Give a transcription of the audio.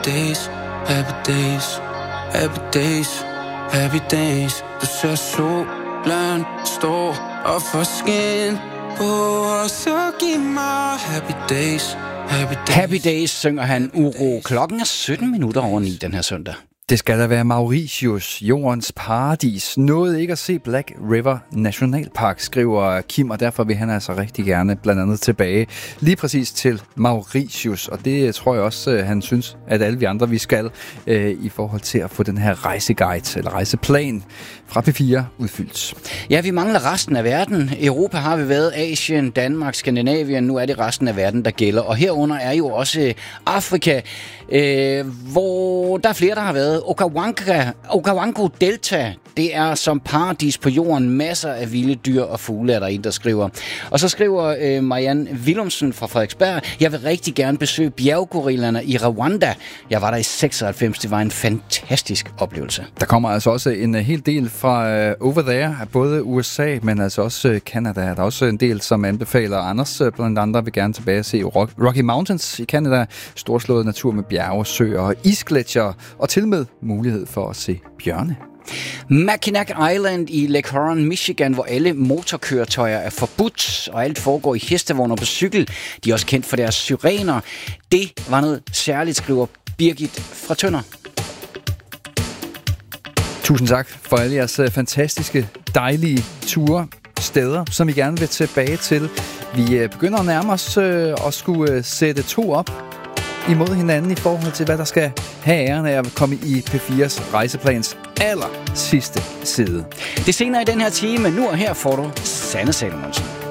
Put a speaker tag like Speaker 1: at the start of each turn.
Speaker 1: days, happy days, happy days, happy days. Du ser solen stå op for skin på, og så giv mig happy days, happy days.
Speaker 2: Happy Days synger han Uro. Klokken er 9:17 den her søndag.
Speaker 3: Det skal da være Mauritius, jordens paradis. Nåede ikke at se Black River Nationalpark, skriver Kim, og derfor vil han altså rigtig gerne blandt andet tilbage lige præcis til Mauritius. Og det tror jeg også, han synes, at alle vi andre, vi skal i forhold til at få den her rejseguide eller rejseplan fra P4 udfyldt.
Speaker 2: Ja, vi mangler resten af verden. Europa har vi været, Asien, Danmark, Skandinavien. Nu er det resten af verden, der gælder. Og herunder er jo også Afrika, hvor der er flere, der har været. Okavango Delta, det er som paradis på jorden. Masser af vilde dyr og fugle er der en, der skriver. Og så skriver Marianne Willumsen fra Frederiksberg: jeg vil rigtig gerne besøge bjerggorillerne i Rwanda. Jeg var der i 96. Det var en fantastisk oplevelse.
Speaker 3: Der kommer altså også en hel del fra over there, både USA, men altså også Canada. Der er også en del, som anbefaler. Anders blandt andre vil gerne tilbage og se Rocky Mountains i Canada. Storslået natur med bjerge, søer og isgletsjer, og til med mulighed for at se bjørne.
Speaker 2: Mackinac Island i Lake Huron, Michigan, hvor alle motorkøretøjer er forbudt, og alt foregår i hestevogner på cykel. De er også kendt for deres syrener. Det var noget særligt, skriver Birgit fra Tønder.
Speaker 3: Tusind tak for alle jeres fantastiske, dejlige ture, steder, som vi gerne vil tilbage til. Vi begynder at nærme os at skulle sætte 2 op imod hinanden i forhold til, hvad der skal have æren af at komme i P4's rejseplans aller sidste side.
Speaker 2: Det senere i den her time, nu og her får du Sanne Salomonsen.